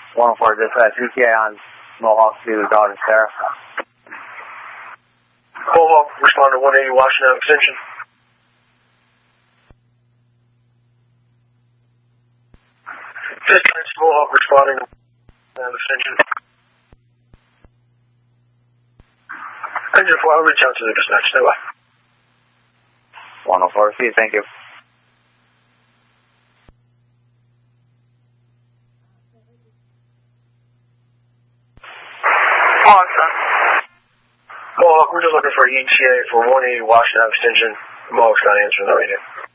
104 dispatch, UTA on Mohawk to Dog and Sarah. Mohawk, respond to 180 Washington extension. Dispatch, Mohawk responding to extension. Engine 4, I'll reach out to the dispatch. Stay by. 104, see you, thank you. Mohawk, we're just looking for ETA for 180 Washington extension. Mohawk's not answering the radio.